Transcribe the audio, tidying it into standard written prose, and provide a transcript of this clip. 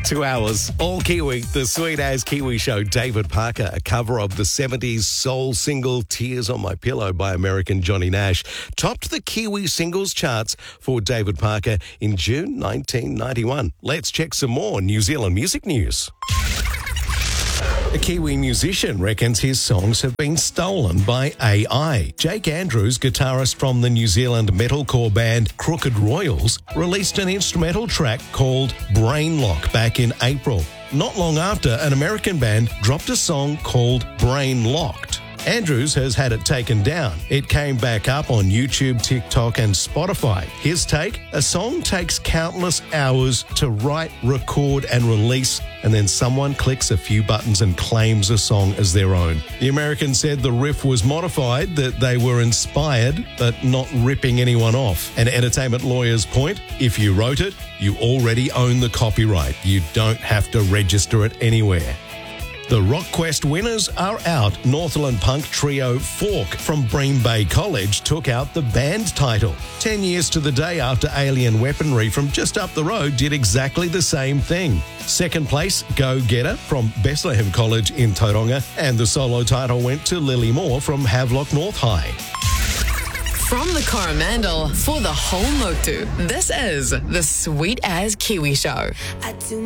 2 hours, all Kiwi, the Sweet As Kiwi Show. David Parker, a cover of the 70s soul single Tears on My Pillow by American Johnny Nash, topped the Kiwi singles charts for David Parker in June 1991. Let's check some more New Zealand music news. A Kiwi musician reckons his songs have been stolen by AI. Jake Andrews, guitarist from the New Zealand metalcore band Crooked Royals, released an instrumental track called Brain Lock back in April. Not long after, an American band dropped a song called Brain Locked. Andrews has had it taken down. It came back up on YouTube, TikTok and Spotify. His take? A song takes countless hours to write, record and release, and then someone clicks a few buttons and claims a song as their own. The American said the riff was modified, that they were inspired, but not ripping anyone off. An entertainment lawyer's point, if you wrote it, you already own the copyright. You don't have to register it anywhere. The RockQuest winners are out. Northland punk trio Fork from Bream Bay College took out the band title. 10 years to the day after Alien Weaponry from just up the road did exactly the same thing. Second place, Go Getter from Bethlehem College in Tauranga, and the solo title went to Lily Moore from Havelock North High. From the Coromandel for the whole Motu, this is the Sweet As Kiwi Show.